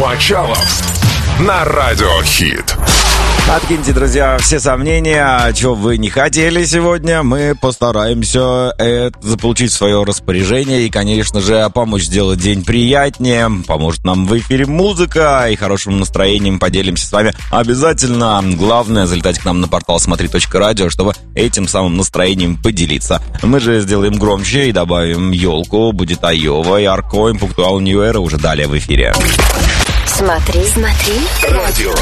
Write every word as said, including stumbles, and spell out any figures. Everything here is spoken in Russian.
Мочалов на Радиохит. Откиньте, друзья, все сомнения, что вы не хотели сегодня. Мы постараемся это заполучить в свое распоряжение и, конечно же, помочь сделать день приятнее. Поможет нам в эфире музыка и хорошим настроением поделимся с вами. Обязательно главное залетать к нам на портал смотри точка радио, чтобы этим самым настроением поделиться. Мы же сделаем громче и добавим елку, будет Айова и Аркоим, Пунктуал Нью Эра уже далее в эфире. Смотри, смотри. Радио